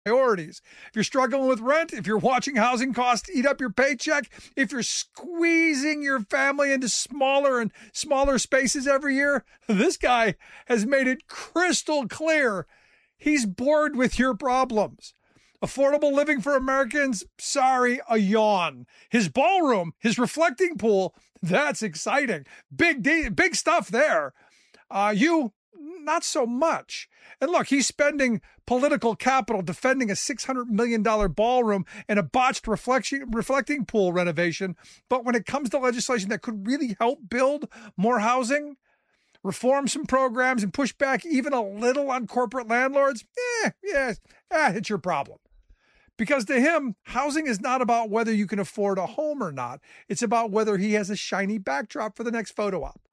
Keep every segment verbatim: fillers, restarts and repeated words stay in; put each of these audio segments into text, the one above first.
priorities. If you're struggling with rent, if you're watching housing costs eat up your paycheck, if you're squeezing your family into smaller and smaller spaces every year, this guy has made it crystal clear he's bored with your problems. Affordable living for Americans? Sorry, a yawn. His ballroom, his reflecting pool, that's exciting. Big, de- big stuff there. Uh, you, not so much. And look, he's spending political capital defending a six hundred million dollars ballroom and a botched reflection, reflecting pool renovation. But when it comes to legislation that could really help build more housing, reform some programs, and push back even a little on corporate landlords, eh, yeah, eh, it's your problem. Because to him, housing is not about whether you can afford a home or not. It's about whether he has a shiny backdrop for the next photo op.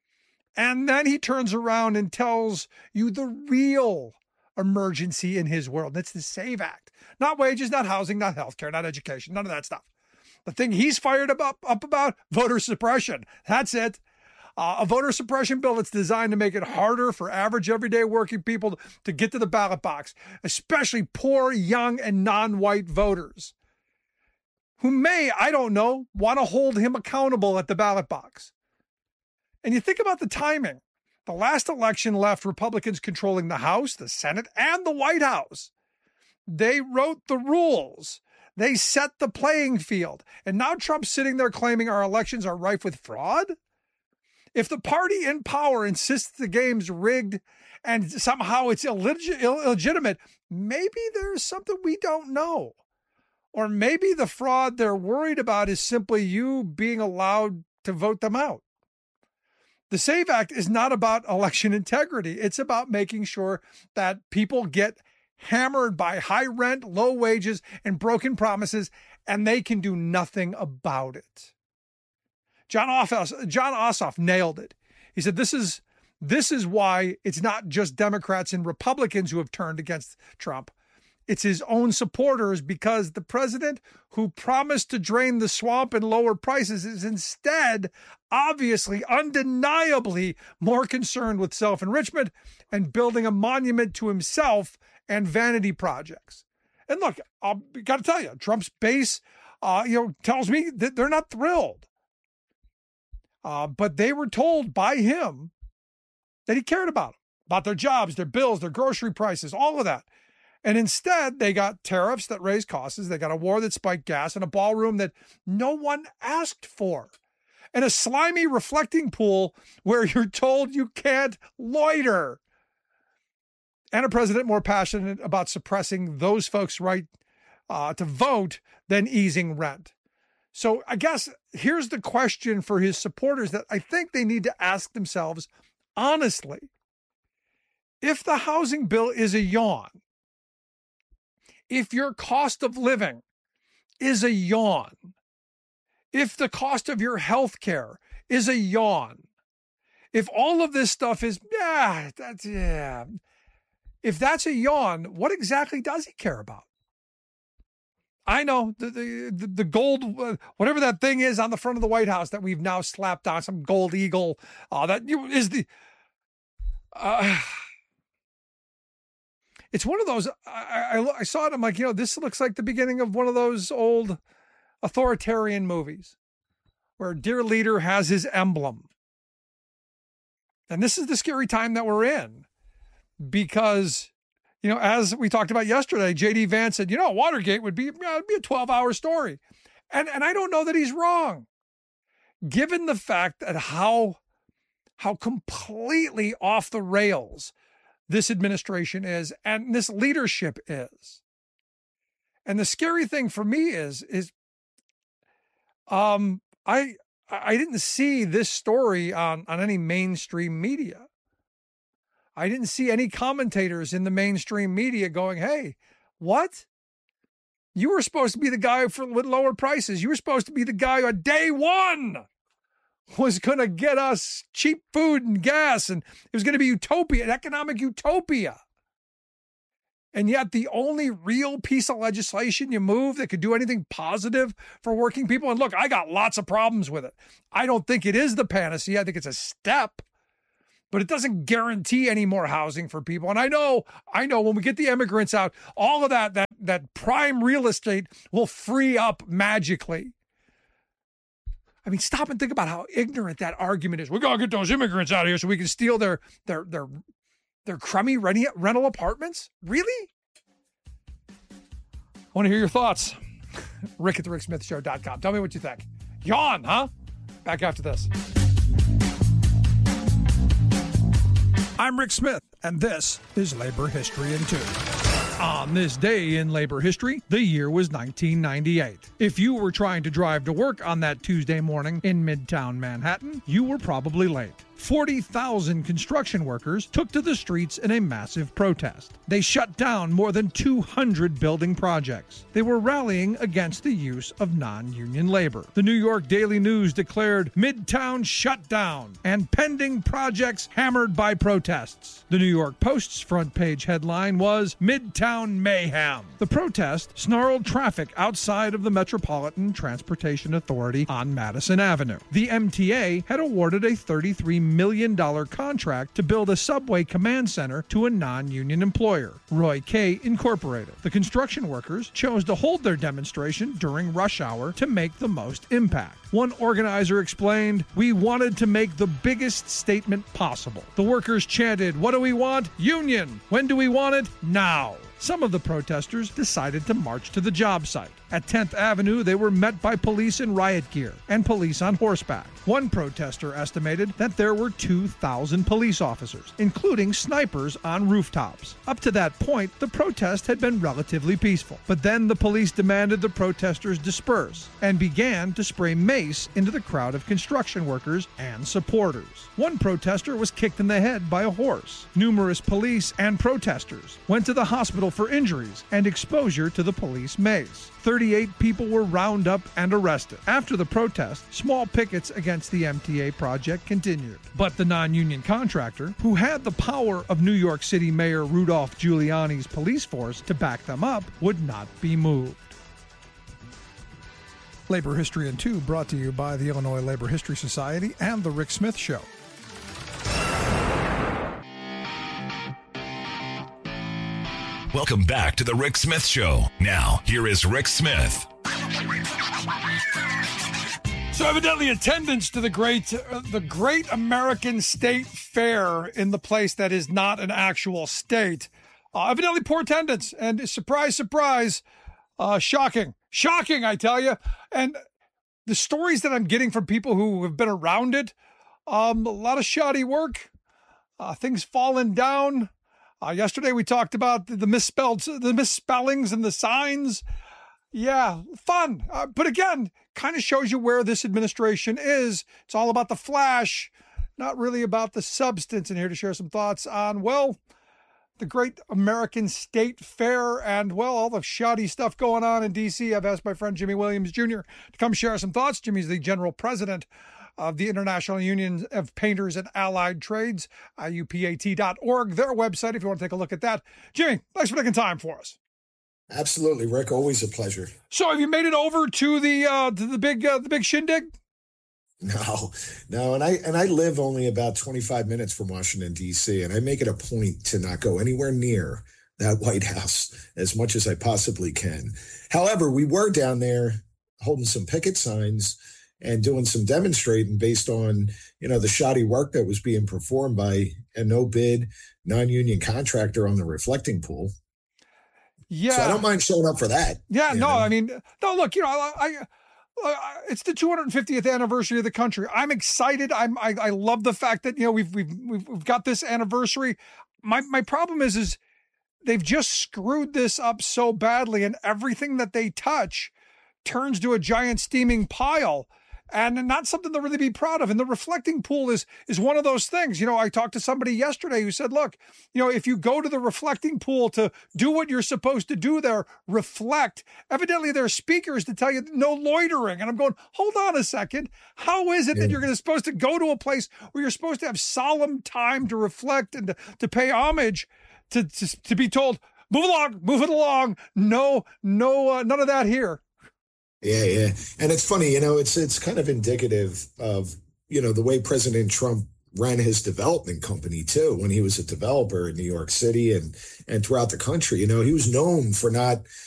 And then he turns around and tells you the real emergency in his world. That's the SAVE Act. Not wages, not housing, not healthcare, not education, none of that stuff. The thing he's fired up, up about, voter suppression. That's it. Uh, a voter suppression bill that's designed to make it harder for average, everyday working people to get to the ballot box, especially poor, young, and non-white voters who may, I don't know, want to hold him accountable at the ballot box. And you think about the timing. The last election left Republicans controlling the House, the Senate, and the White House. They wrote the rules. They set the playing field. And now Trump's sitting there claiming our elections are rife with fraud? If the party in power insists the game's rigged and somehow it's illeg- illegitimate, maybe there's something we don't know. Or maybe the fraud they're worried about is simply you being allowed to vote them out. The SAVE Act is not about election integrity. It's about making sure that people get hammered by high rent, low wages, and broken promises, and they can do nothing about it. John Ossoff, John Ossoff nailed it. He said, this is, this is why it's not just Democrats and Republicans who have turned against Trump. It's his own supporters, because the president who promised to drain the swamp and lower prices is instead obviously, undeniably more concerned with self-enrichment and building a monument to himself and vanity projects. And look, I've got to tell you, Trump's base, uh, you know, tells me that they're not thrilled. Uh, but they were told by him that he cared about them, about their jobs, their bills, their grocery prices, all of that. And instead, they got tariffs that raise costs. They got a war that spiked gas and a ballroom that no one asked for. And a slimy reflecting pool where you're told you can't loiter. And a president more passionate about suppressing those folks' right uh, to vote than easing rent. So I guess here's the question for his supporters that I think they need to ask themselves honestly. If the housing bill is a yawn, if your cost of living is a yawn, if the cost of your health care is a yawn, if all of this stuff is, yeah, that's, yeah, if that's a yawn, what exactly does he care about? I know the, the, the gold, whatever that thing is on the front of the White House that we've now slapped on, some gold eagle, uh, that is the, uh, it's one of those, I, I, I saw it, I'm like, you know, this looks like the beginning of one of those old authoritarian movies where dear leader has his emblem. And this is the scary time that we're in, because, you know, as we talked about yesterday, J D Vance said, you know, Watergate would be, you know, it'd be a twelve hour story. And, and I don't know that he's wrong, given the fact that how, how completely off the rails this administration is and this leadership is. And the scary thing for me is, is um, I, I didn't see this story on, on any mainstream media. I didn't see any commentators in the mainstream media going, hey, what? You were supposed to be the guy for with lower prices. You were supposed to be the guy on day one was going to get us cheap food and gas, and it was going to be utopia, an economic utopia. And yet the only real piece of legislation you move that could do anything positive for working people, and look, I got lots of problems with it. I don't think it is the panacea. I think it's a step. but it doesn't guarantee any more housing for people. And I know, I know when we get the immigrants out, all of that, that, that prime real estate will free up magically. I mean, stop and think about how ignorant that argument is. We got to get those immigrants out of here so we can steal their, their, their, their crummy rental apartments. Really? I want to hear your thoughts. Rick at the rick smith show dot com. Tell me what you think. Yawn, huh? Back after this. I'm Rick Smith, and this is Labor History in Two. On this day in labor history, the year was nineteen ninety-eight. If you were trying to drive to work on that Tuesday morning in Midtown Manhattan, you were probably late. forty thousand construction workers took to the streets in a massive protest. They shut down more than two hundred building projects. They were rallying against the use of non-union labor. The New York Daily News declared Midtown shut down and pending projects hammered by protests. The New York Post's front page headline was Midtown Mayhem. The protest snarled traffic outside of the Metropolitan Transportation Authority on Madison Avenue. The M T A had awarded a thirty-three million dollars contract to build a subway command center to a non-union employer, Roy K. Incorporated. The construction workers chose to hold their demonstration during rush hour to make the most impact. One organizer explained, "We wanted to make the biggest statement possible." The workers chanted, "What do we want? Union! When do we want it? Now!" Some of the protesters decided to march to the job site. At tenth Avenue, they were met by police in riot gear and police on horseback. One protester estimated that there were two thousand police officers, including snipers on rooftops. Up to that point, the protest had been relatively peaceful. But then the police demanded the protesters disperse and began to spray mace into the crowd of construction workers and supporters. One protester was kicked in the head by a horse. Numerous police and protesters went to the hospital for injuries and exposure to the police mace. thirty-eight people were rounded up and arrested. After the protest, small pickets against the M T A project continued. But the non-union contractor, who had the power of New York City Mayor Rudolph Giuliani's police force to back them up, would not be moved. Labor History in Two brought to you by the Illinois Labor History Society and The Rick Smith Show. Welcome back to the Rick Smith Show. Now, here is Rick Smith. So evidently attendance to the great uh, the Great American State Fair in the place that is not an actual state. Uh, evidently poor attendance. And surprise, surprise, uh, shocking. Shocking, I tell you. And the stories that I'm getting from people who have been around it, um, a lot of shoddy work, uh, things falling down. Uh, yesterday we talked about the, the misspelled, the misspellings and the signs. Yeah, fun. Uh, but again, kind of shows you where this administration is. It's all about the flash, not really about the substance. And here to share some thoughts on, well, the Great American State Fair and, well, all the shoddy stuff going on in D C. I've asked my friend Jimmy Williams Junior to come share some thoughts. Jimmy's the general president of the International Union of Painters and Allied Trades, I U P A T dot org, their website, if you want to take a look at that. Jimmy, thanks for taking time for us. Absolutely, Rick. Always a pleasure. So have you made it over to the uh, to the big uh, the big shindig? No, no, and I and I live only about twenty-five minutes from Washington, D C, and I make it a point to not go anywhere near that White House as much as I possibly can. However, we were down there holding some picket signs and doing some demonstrating based on, you know, the shoddy work that was being performed by a no-bid, non-union contractor on the reflecting pool. Yeah. So I don't mind showing up for that. Yeah, no, know? I mean, no, look, you know, I, I, I it's the two hundred fiftieth anniversary of the country. I'm excited. I'm, I, I love the fact that, you know, we've, we've, we've, we've got this anniversary. My, my problem is, is they've just screwed this up so badly, and everything that they touch turns to a giant steaming pile. And not something to really be proud of. And the reflecting pool is is one of those things. You know, I talked to somebody yesterday who said, look, you know, if you go to the reflecting pool to do what you're supposed to do there, reflect, evidently there are speakers to tell you no loitering. And I'm going, hold on a second. How is it yeah. that you're gonna, supposed to go to a place where you're supposed to have solemn time to reflect and to, to pay homage to, to, to be told, move along, move it along. No, no, uh, none of that here. Yeah, yeah. And it's funny, you know, it's it's kind of indicative of, you know, the way President Trump ran his development company too when he was a developer in New York City and and throughout the country. You know, he was known for not